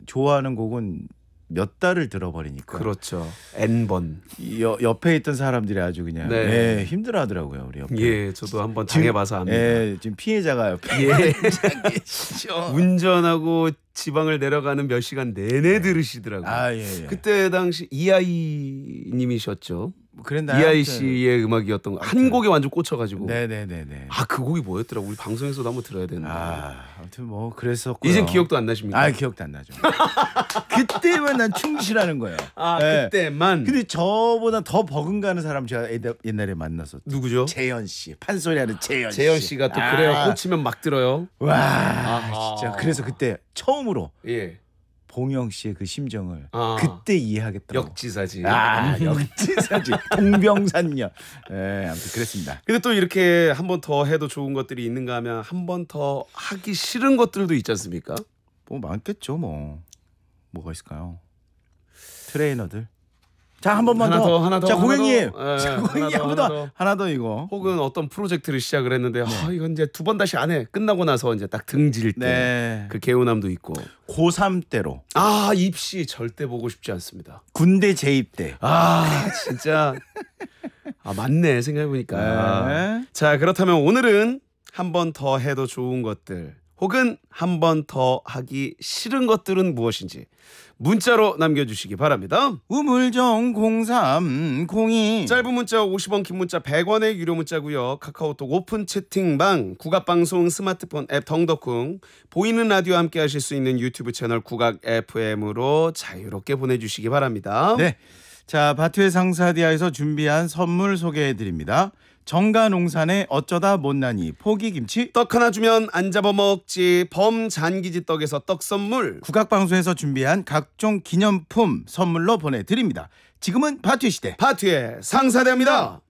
좋아하는 곡은 몇 달을 들어버리니까 그렇죠. N번. 옆에 있던 사람들이 아주 그냥 네. 힘들어하더라고요. 우리 옆에. 예, 저도 한번 당해봐서 압니다. 지금 피해자가 옆에 예. 계시죠. 운전하고 지방을 내려가는 몇 시간 내내 들으시더라고요. 아, 예. 그때 당시 이하이님이셨죠. 그랬나요? 이하이 씨의 음악이었던 거. 한 곡에 완전 꽂혀가지고. 네네네네. 아, 그 곡이 뭐였더라고. 우리 방송에서도 한번 들어야 되는데. 아무튼 뭐 그랬었고요. 이젠 기억도 안 나십니까? 기억도 안 나죠. 그때만 난 충실하는 거예요. 네. 그때만. 근데 저보다 더 버금가는 사람 제가 옛날에 만났었죠. 누구죠? 재현 씨. 판소리하는 재현 씨. 재현 씨가 또 그래요. 꽂히면 막 들어요. 와, 진짜. 그래서 그때 처음으로 예. 봉영 씨의 그 심정을 아. 그때 이해하겠더라고. 역지사지. 역지사지. 동병산녀. 아무튼 그랬습니다. 근데 또 이렇게 한 번 더 해도 좋은 것들이 있는가 하면 한 번 더 하기 싫은 것들도 있지 않습니까? 뭐 많겠죠, 뭐. 뭐가 있을까요? 트레이너들. 자, 한 번만 하나 더. 하나 더. 자, 하나 고객님. 더. 자, 고객님 하나 더 이거. 혹은 어떤 프로젝트를 시작을 했는데 이건 이제 두 번 다시 안 해. 끝나고 나서 이제 딱 등질 때 그 개운함도 있고. 고3 때로. 입시 절대 보고 싶지 않습니다. 군대 재입 때. 진짜 맞네 생각해보니까. 자, 그렇다면 오늘은 한 번 더 해도 좋은 것들 혹은 한 번 더 하기 싫은 것들은 무엇인지 문자로 남겨주시기 바랍니다. 우물정 0302. 짧은 문자 50원, 긴 문자 100원의 유료 문자고요. 카카오톡 오픈 채팅방, 국악방송 스마트폰 앱 덩덕쿵, 보이는 라디오 함께 하실 수 있는 유튜브 채널 국악 FM으로 자유롭게 보내주시기 바랍니다. 네, 자, 바투의 상사디아에서 준비한 선물 소개해드립니다. 정가농산의 어쩌다 못나니 포기김치, 떡 하나 주면 안 잡아먹지 범잔기지 떡에서 떡 선물, 국악방송에서 준비한 각종 기념품 선물로 보내드립니다. 지금은 바투의 시대. 바투의 상사대입니다.